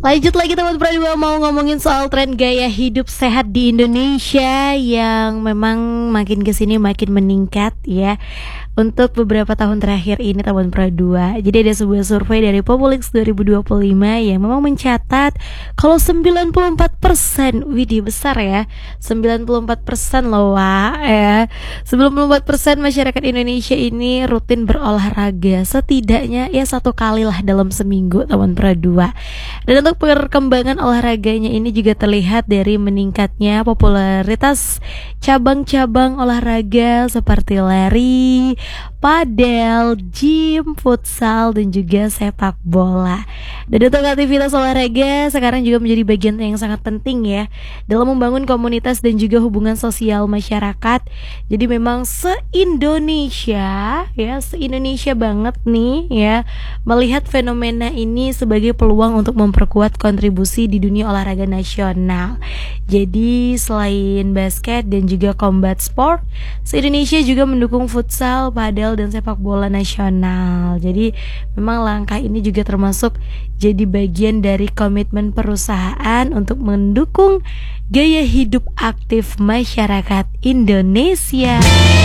Lanjut lagi teman Pradua, mau ngomongin soal tren gaya hidup sehat di Indonesia yang memang makin kesini makin meningkat ya. Untuk beberapa tahun terakhir ini teman Pradua, jadi ada sebuah survei dari Populix 2025 yang memang mencatat kalau 94%, widih besar ya, 94% loh Wak ya. 94% masyarakat Indonesia ini rutin berolahraga setidaknya ya satu kali lah dalam seminggu teman Pradua. Dan untuk perkembangan olahraganya ini juga terlihat dari meningkatnya popularitas cabang-cabang olahraga seperti lari, padel, gym, futsal, dan juga sepak bola. Dan untuk aktivitas olahraga sekarang juga menjadi bagian yang sangat penting ya dalam membangun komunitas dan juga hubungan sosial masyarakat. Jadi memang se-Indonesia ya, se-Indonesia banget nih ya, melihat fenomena ini sebagai peluang untuk memperkuat kontribusi di dunia olahraga nasional. Jadi selain basket dan juga combat sport, se-Indonesia juga mendukung futsal, padel, dan sepak bola nasional. Jadi memang langkah ini juga termasuk jadi bagian dari komitmen perusahaan untuk mendukung gaya hidup aktif masyarakat Indonesia.